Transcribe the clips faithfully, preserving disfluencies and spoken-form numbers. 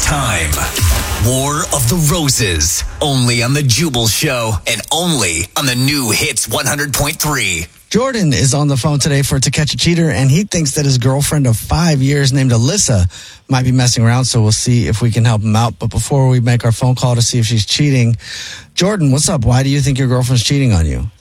time. War of the Roses. Only on The Jubal Show and only on the new Hits one hundred point three. Jordan is on the phone today for To Catch a Cheater, and he thinks that his girlfriend of five years named Alyssa might be messing around, so we'll see if we can help him out. But before we make our phone call to see if she's cheating, Jordan, what's up? Why do you think your girlfriend's cheating on you?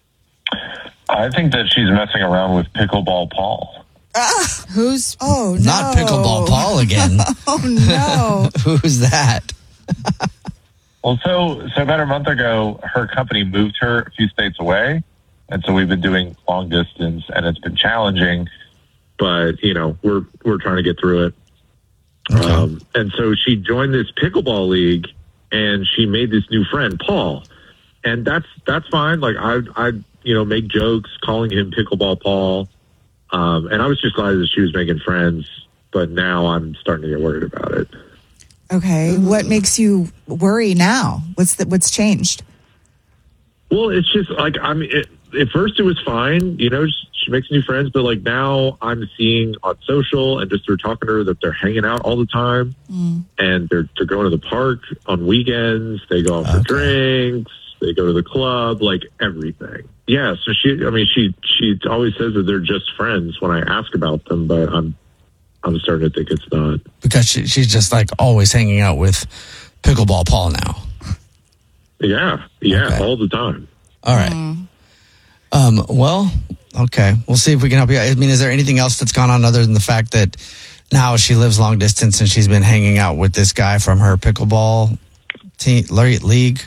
I think that she's messing around with Pickleball Paul. Ah, who's? Oh, no. Not Pickleball Paul again. Oh, no. Who's that? Well, so, so about a month ago, her company moved her a few states away. And so we've been doing long distance, and it's been challenging, but, you know, we're we're trying to get through it. Okay. Um, and so she joined this pickleball league, and she made this new friend, Paul. And that's that's fine. Like, I, I you know, make jokes calling him Pickleball Paul. Um, and I was just glad that she was making friends, but now I'm starting to get worried about it. Okay. What makes you worry now? What's the, what's changed? Well, it's just like, I mean, it, at first it was fine, you know, she makes new friends, but like now I'm seeing on social and just through talking to her that they're hanging out all the time mm. and they're, they're going to the park on weekends. They go out for okay. drinks. They go to the club, like everything. Yeah. So she, I mean, she, she always says that they're just friends when I ask about them, but I'm, I'm starting to think it's not. Because she, she's just like always hanging out with Pickleball Paul now. Yeah. Yeah. Okay. All the time. All right. Mm. Um, well, okay. We'll see if we can help you out. I mean, is there anything else that's gone on other than the fact that now she lives long distance and she's been hanging out with this guy from her pickleball team, league?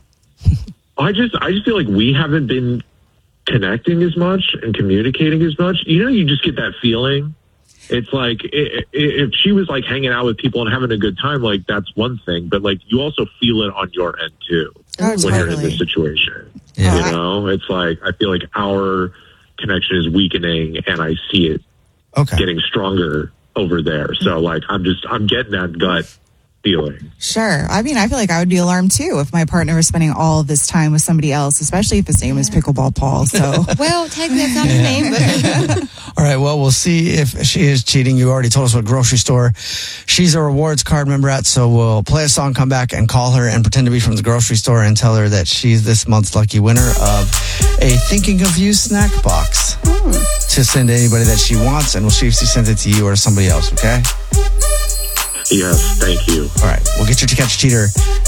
I just, I just feel like we haven't been connecting as much and communicating as much. You know, you just get that feeling. It's like if she was like hanging out with people and having a good time, like that's one thing, but like you also feel it on your end too oh, when totally. you're in this situation. Yeah. You know, it's like I feel like our connection is weakening, and I see it okay. getting stronger over there. So like I'm just I'm getting that gut feeling. Sure. I mean, I feel like I would be alarmed too if my partner was spending all of this time with somebody else, especially if his name is Pickleball Paul. So, well, technically that's not his name, but. All right. Well, we'll see if she is cheating. You already told us what grocery store she's a rewards card member at. So we'll play a song, come back, and call her and pretend to be from the grocery store and tell her that she's this month's lucky winner of a Thinking of You snack box mm. to send to anybody that she wants, and we'll see if she sends it to you or somebody else. Okay. Yes, thank you. All right, we'll get you To Catch a Cheater